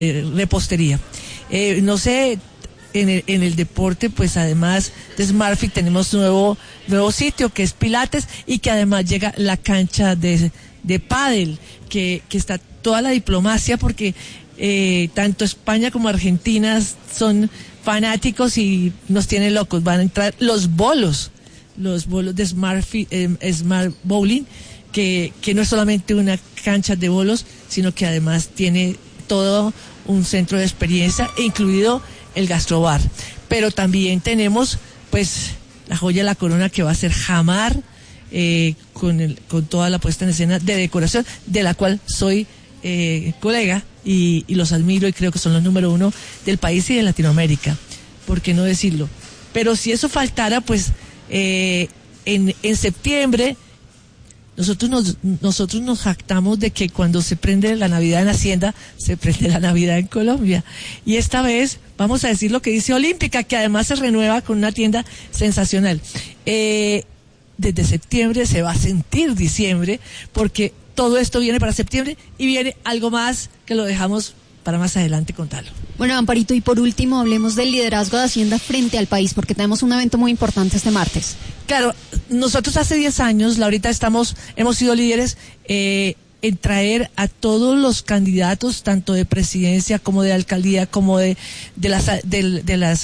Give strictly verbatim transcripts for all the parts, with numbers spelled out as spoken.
eh, repostería. Eh, no sé, en el, en el deporte, pues además de SmartFit tenemos nuevo nuevo sitio que es Pilates y que además llega la cancha de, de pádel, que, que está toda la diplomacia porque eh, tanto España como Argentina son fanáticos y nos tienen locos. Van a entrar los bolos, los bolos de SmartFit, eh, Smart Bowling, que, que no es solamente una cancha de bolos, sino que además tiene todo un centro de experiencia, incluido el gastrobar. Pero también tenemos, pues, la joya de la corona que va a ser Jamar, eh, con, el, con toda la puesta en escena de decoración, de la cual soy eh, colega y, y los admiro y creo que son los número uno del país y de Latinoamérica. ¿Por qué no decirlo? Pero si eso faltara, pues, eh, en, en septiembre, Nosotros nos, nosotros nos jactamos de que cuando se prende la Navidad en Hacienda, se prende la Navidad en Colombia. Y esta vez vamos a decir lo que dice Olímpica, que además se renueva con una tienda sensacional. Eh, desde septiembre se va a sentir diciembre, porque todo esto viene para septiembre y viene algo más que lo dejamos para más adelante contarlo. Bueno, Amparito, y por último hablemos del liderazgo de Hacienda frente al país, porque tenemos un evento muy importante este martes. Claro, nosotros hace diez años, Laurita, estamos, hemos sido líderes eh, en traer a todos los candidatos, tanto de presidencia como de alcaldía, como de, de las, de, de las,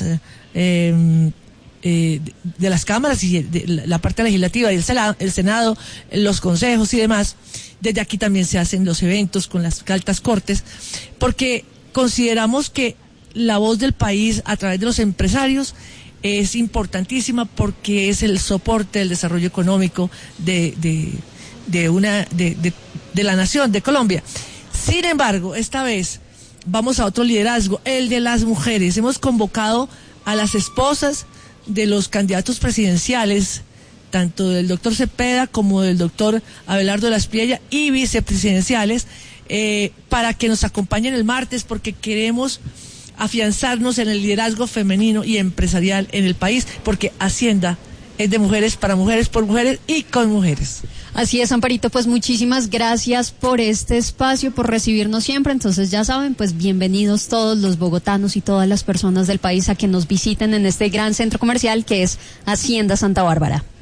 eh, eh, de las cámaras y de la parte legislativa, y el Senado, el Senado, los consejos y demás. Desde aquí también se hacen los eventos con las altas cortes, porque consideramos que la voz del país a través de los empresarios es importantísima, porque es el soporte del desarrollo económico de, de, de una, de, de, de la nación, de Colombia. Sin embargo, esta vez vamos a otro liderazgo, el de las mujeres. Hemos convocado a las esposas de los candidatos presidenciales, tanto del doctor Cepeda como del doctor Abelardo de la Espriella, y vicepresidenciales, eh, para que nos acompañen el martes, porque queremos afianzarnos en el liderazgo femenino y empresarial en el país, porque Hacienda es de mujeres, para mujeres, por mujeres y con mujeres. Así es, Amparito, pues muchísimas gracias por este espacio, por recibirnos siempre. Entonces ya saben, pues bienvenidos todos los bogotanos y todas las personas del país a que nos visiten en este gran centro comercial que es Hacienda Santa Bárbara.